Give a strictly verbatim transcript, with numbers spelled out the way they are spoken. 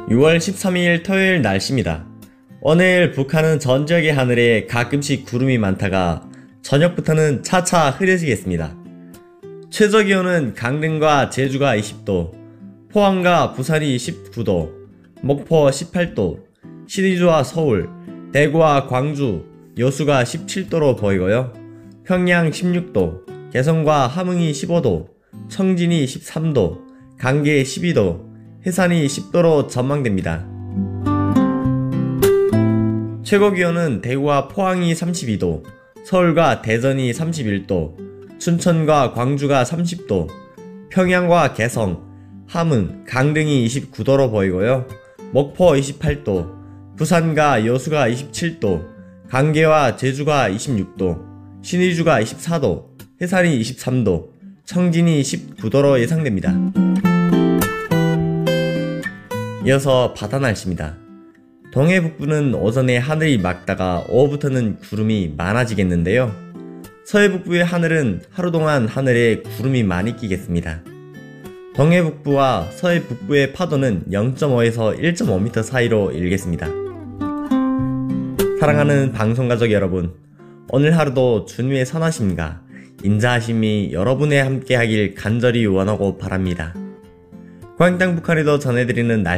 유월 십삼일 토요일 날씨입니다. 오늘 북한은 전 지역의 하늘에 가끔씩 구름이 많다가 저녁부터는 차차 흐려지겠습니다. 최저기온은 강릉과 제주가 이십도, 포항과 부산이 십구도, 목포 십팔도, 신의주와 서울, 대구와 광주, 여수가 십칠도로 보이고요. 평양 십육도, 개성과 함흥이 십오도, 청진이 십삼도, 강계 십이도, 해산이 십도로 전망됩니다. 최고기온은 대구와 포항이 삼십이도, 서울과 대전이 삼십일도, 춘천과 광주가 삼십도, 평양과 개성, 함흥, 강릉이 이십구도로 보이고요. 목포 이십팔도, 부산과 여수가 이십칠도, 강계와 제주가 이십육도, 신의주가 이십사도, 해산이 이십삼도, 청진이 십구도로 예상됩니다. 이어서 바다 날씨입니다. 동해 북부는 오전에 하늘이 맑다가 오후부터는 구름이 많아지겠는데요. 서해 북부의 하늘은 하루 동안 하늘에 구름이 많이 끼겠습니다. 동해 북부와 서해 북부의 파도는 영점오에서 일점오 미터 사이로 일겠습니다. 사랑하는 방송가족 여러분, 오늘 하루도 주님의 선하심과 인자하심이 여러분의 함께 하길 간절히 원하고 바랍니다. 고향땅 북한에도 전해드리는 날